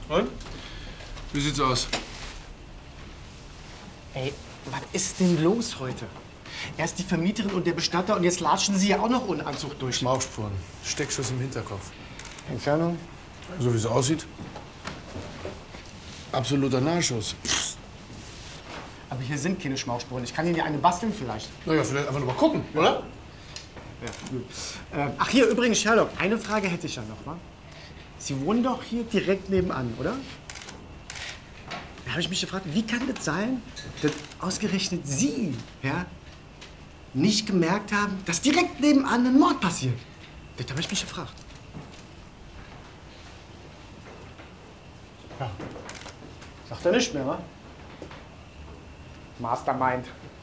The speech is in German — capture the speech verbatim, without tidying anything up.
Und? Wie sieht's aus? Ey, was ist denn los heute? Erst die Vermieterin und der Bestatter und jetzt latschen Sie ja auch noch ohne Anzug durch. Schmauchspuren. Steckschuss im Hinterkopf. Entfernung? So wie es aussieht. Absoluter Nahschuss. Aber hier sind keine Schmauchspuren. Ich kann Ihnen ja eine basteln vielleicht. Na ja, vielleicht einfach noch mal gucken, oder? Ja, gut. Ähm, ach hier, übrigens, Sherlock, eine Frage hätte ich ja noch, wa? Sie wohnen doch hier direkt nebenan, oder? Da habe ich mich gefragt, wie kann das sein, dass ausgerechnet Sie, ja, nicht gemerkt haben, dass direkt nebenan ein Mord passiert? Das habe ich mich gefragt. Ja. Sagt er nicht mehr, wa? Mastermind.